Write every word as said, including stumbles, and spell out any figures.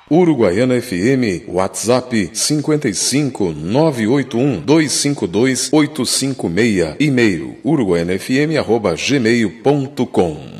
Uruguaiana F M, WhatsApp cinquenta e cinco, nove oito um, dois cinco dois, oito cinco seis, e-mail uruguaianafm arroba gmail ponto com.